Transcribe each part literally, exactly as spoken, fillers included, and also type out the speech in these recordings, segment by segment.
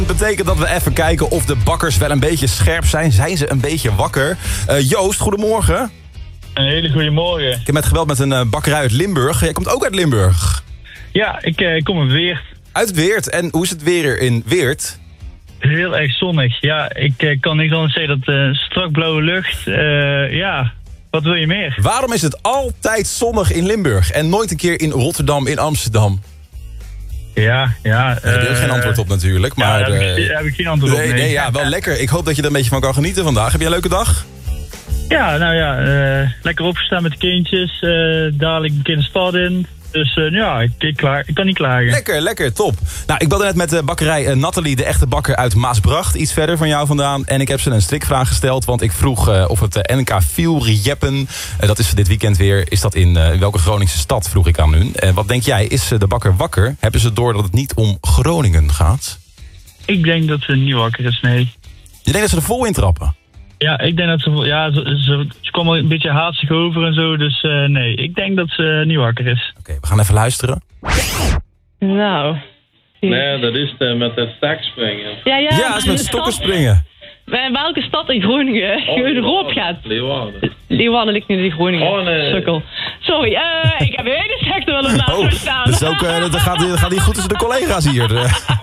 Dat betekent dat we even kijken of de bakkers wel een beetje scherp zijn. Zijn ze een beetje wakker? Uh, Joost, goedemorgen. Een hele goede morgen. Ik heb net gebeld met een uh, bakkerij uit Limburg. Jij komt ook uit Limburg. Ja, ik uh, kom uit Weert. Uit Weert. En hoe is het weer in Weert? Heel erg zonnig. Ja, ik uh, kan niet anders zeggen dat uh, strak blauwe lucht. Uh, ja, wat wil je meer? Waarom is het altijd zonnig in Limburg en nooit een keer in Rotterdam, in Amsterdam? Ja, ja. Uh, daar heb je geen antwoord op natuurlijk. Maar, ja, daar heb, ik, daar heb ik geen antwoord nee, op. Nee, nee, ja, wel lekker. Ik hoop dat je er een beetje van kan genieten vandaag. Heb je een leuke dag? Ja, nou ja, uh, lekker opgestaan met de kindjes. Uh, dadelijk een keer de stad in. Dus uh, ja, ik, ik, klaar, ik kan niet klagen. Lekker, lekker, top. Nou, ik belde net met de bakkerij uh, Nathalie, de echte bakker uit Maasbracht. Iets verder van jou vandaan. En ik heb ze een strikvraag gesteld. Want ik vroeg uh, of het uh, N K Vieljeppen, uh, dat is dit weekend weer. Is dat in uh, welke Groningse stad, vroeg ik aan hun. Uh, wat denk jij, is uh, de bakker wakker? Hebben ze door dat het niet om Groningen gaat? Ik denk dat ze niet wakker is, nee. Je denkt dat ze er vol in trappen? Ja, ik denk dat ze... Ja, ze, ze, ze kwam al een beetje haatsig over en zo. Dus uh, nee, ik denk dat ze niet wakker is. Oké, okay, we gaan even luisteren. Nou. Nee, dat is uh, met het stakspringen. Ja, ja, ja, dat is met stokken springen. Bij welke stad in Groningen? Oh, je erop gaat. Leeuwarden. Leeuwarden ligt niet in Groningen. Oh, nee. Sukkel. Sorry, uh, ik heb een hele sector wel een naam oh, staan. Dus ook, uh, dat gaat, dat gaat niet goed tussen de collega's hier.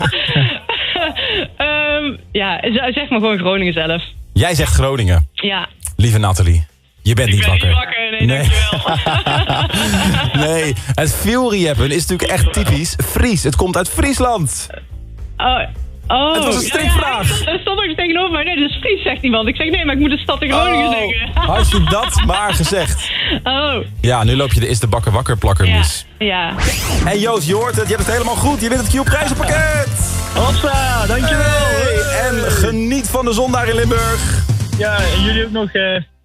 um, ja, zeg maar gewoon Groningen zelf. Jij zegt Groningen. Ja. Lieve Nathalie, je bent ik niet ben wakker. niet wakker, nee, nee. Dankjewel. Nee, het Vieljeppen is natuurlijk echt typisch Fries. Het komt uit Friesland. Oh, oh. Het was een strikvraag. Ja, ja, er stond ook tegenover mij. Nee, dat is Fries, zegt iemand. Ik zeg nee, maar ik moet de stad in Groningen oh, zeggen. Had je dat maar gezegd. Oh. Ja, nu loop je de Is de Bakker Wakker plakker ja. mis. Ja. Hey Joost, je hoort het. Je hebt het helemaal goed. Je wint het Q-prijzenpakket. Hopsa, dankjewel. Hey, en geniet van de zon daar in Limburg. Ja, en jullie ook nog... Uh...